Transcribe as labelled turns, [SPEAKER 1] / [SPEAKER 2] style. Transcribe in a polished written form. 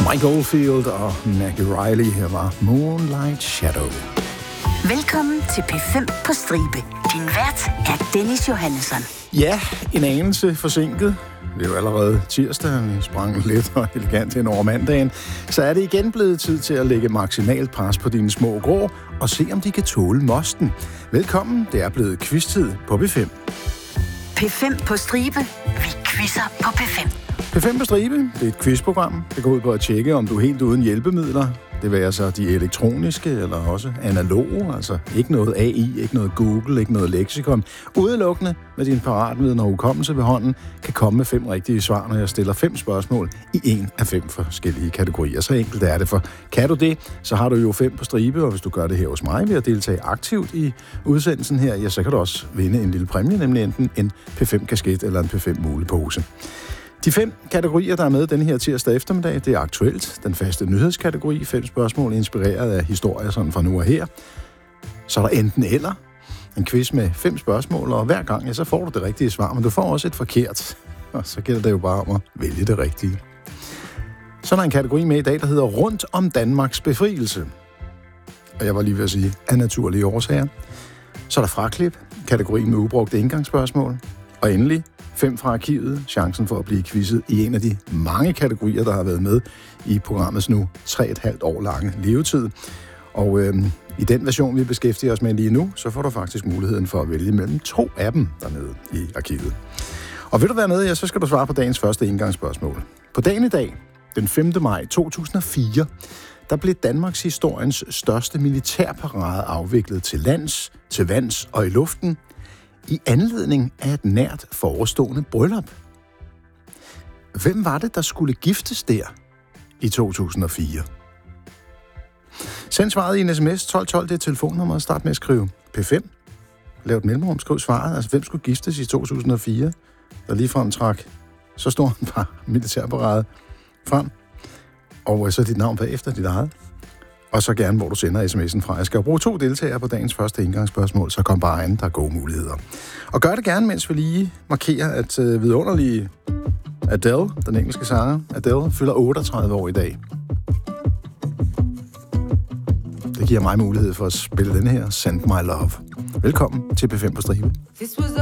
[SPEAKER 1] Mike Oldfield og Maggie Riley. Her var Moonlight Shadow.
[SPEAKER 2] Velkommen til P5 på stribe. Din vært er Dennis Johannesson.
[SPEAKER 1] Ja, en anelse forsinket. Det er jo allerede tirsdag, vi sprang lidt og elegant hen over mandagen. Så er det igen blevet tid til at lægge maksimalt pres på dine små grå og se, om de kan tåle mosten. Velkommen, det er blevet quiz-tid på P5.
[SPEAKER 2] P5 på stribe. Vi quizzer på P5.
[SPEAKER 1] P5 på stribe, det er et quizprogram, der går ud på at tjekke, om du er helt uden hjælpemidler. Det vil altså de elektroniske eller også analoge, altså ikke noget AI, ikke noget Google, ikke noget leksikon. Udelukkende med din paratviden og hukommelse ved hånden kan komme med 5 rigtige svar, når jeg stiller 5 spørgsmål i en af 5 forskellige kategorier. Så enkelt er det, for kan du det, så har du jo 5 på stribe, og hvis du gør det her hos mig ved at deltage aktivt i udsendelsen her, ja, så kan du også vinde en lille præmie, nemlig enten en P5-kasket eller en P5-mulepose. De 5 kategorier, der er med denne her tirsdag eftermiddag, det er aktuelt. Den faste nyhedskategori, 5 spørgsmål inspireret af historier sådan fra nu og her. Så er der enten eller, en quiz med 5 spørgsmål, og hver gang, ja, så får du det rigtige svar, men du får også et forkert. Og så gælder det jo bare om at vælge det rigtige. Så er der en kategori med i dag, der hedder Rundt om Danmarks befrielse. Og jeg var lige ved at sige, af naturlige årsager. Så er der fraklip, kategorien med ubrugte indgangsspørgsmål. Og endelig 5 fra arkivet, chancen for at blive quizzet i en af de mange kategorier, der har været med i programmets nu 3,5 år lange levetid. Og i den version, vi beskæftiger os med lige nu, så får du faktisk muligheden for at vælge mellem 2 af dem dernede i arkivet. Og vil du være med, ja, så skal du svare på dagens første indgangsspørgsmål. På dagen i dag, den 5. maj 2004, der blev Danmarks historiens største militærparade afviklet til lands, til vands og i luften, i anledning af et nært forestående bryllup. Hvem var det, der skulle giftes der i 2004? Send svaret i en sms 1212, det er telefonnummeret. Start med at skrive P5. Lav et mellemrum, skriv svaret. Altså, hvem skulle giftes i 2004? Der ligefrem trak så stor en par militærparade frem. Og så dit navn bagefter, dit eget. Og så gerne, hvor du sender sms'en fra. Jeg skal jo bruge 2 deltagere på dagens første indgangsspørgsmål, så kom bare an, der er gode muligheder. Og gør det gerne, mens vi lige markerer, at vidunderlige Adele, den engelske sanger, Adele, fylder 38 år i dag. Det giver mig mulighed for at spille den her Send My Love. Velkommen til P5 på stribe.